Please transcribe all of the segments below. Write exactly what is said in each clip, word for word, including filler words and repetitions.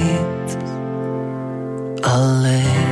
niet alleen.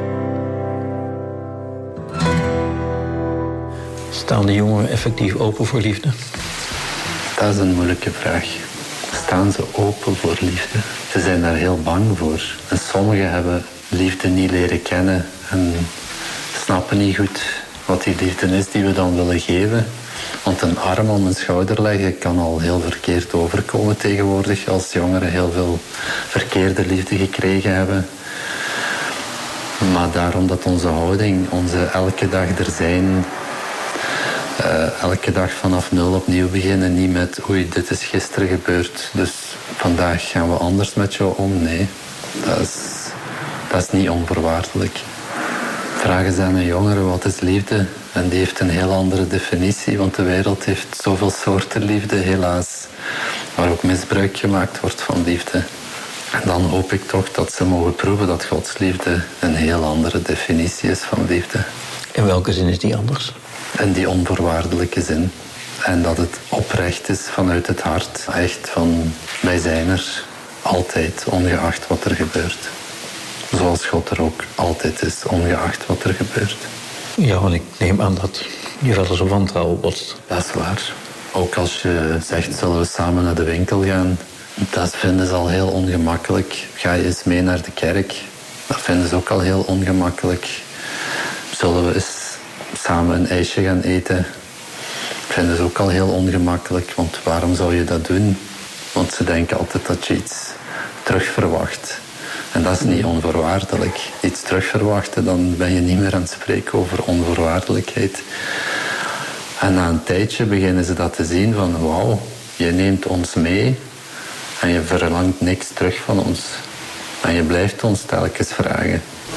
Staan de jongeren effectief open voor liefde? Dat is een moeilijke vraag. Staan ze open voor liefde? Ze zijn daar heel bang voor. En sommigen hebben liefde niet leren kennen en snappen niet goed wat die liefde is die we dan willen geven. Want een arm om een schouder leggen kan al heel verkeerd overkomen tegenwoordig, als jongeren heel veel verkeerde liefde gekregen hebben. Maar daarom dat onze houding, onze elke dag er zijn, uh, elke dag vanaf nul opnieuw beginnen, niet met oei, dit is gisteren gebeurd, dus vandaag gaan we anders met jou om. Nee, dat is, dat is niet onvoorwaardelijk. Vragen ze aan een jongere wat is liefde en die heeft een heel andere definitie, want de wereld heeft zoveel soorten liefde, helaas, waar ook misbruik gemaakt wordt van liefde. En dan hoop ik toch dat ze mogen proeven dat Gods liefde een heel andere definitie is van liefde. In welke zin is die anders? In die onvoorwaardelijke zin. En dat het oprecht is vanuit het hart. Echt van, wij zijn er altijd, ongeacht wat er gebeurt. Zoals God er ook altijd is, ongeacht wat er gebeurt. Ja, want ik neem aan dat je wel eens op wantrouwen botst. Dat is waar. Ook als je zegt, zullen we samen naar de winkel gaan? Dat vinden ze al heel ongemakkelijk. Ga je eens mee naar de kerk? Dat vinden ze ook al heel ongemakkelijk. Zullen we eens samen een ijsje gaan eten? Dat vinden ze ook al heel ongemakkelijk. Want waarom zou je dat doen? Want ze denken altijd dat je iets terug verwacht. En dat is niet onvoorwaardelijk. Iets terug verwachten, dan ben je niet meer aan het spreken over onvoorwaardelijkheid. En na een tijdje beginnen ze dat te zien van wauw, je neemt ons mee en je verlangt niks terug van ons. En je blijft ons telkens vragen.